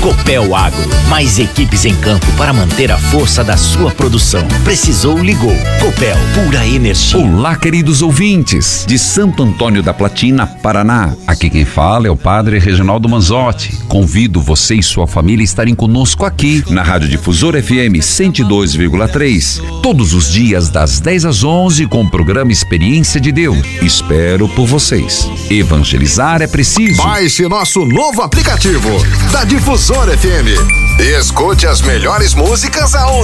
Copel Agro, mais equipes em campo para manter a força da sua produção. Precisou, ligou. Copel, pura energia. Olá, queridos ouvintes de Santo Antônio da Platina, Paraná. Aqui quem fala é o Padre Reginaldo Manzotti. Convido você e sua família a estarem conosco aqui na Rádio Difusora FM 102,3, todos os dias das 10 às 11 com o programa Experiência de Deus. Espero por vocês. Evangelizar é preciso. Baixe nosso novo aplicativo da Difusora FM e escute as melhores músicas aonde?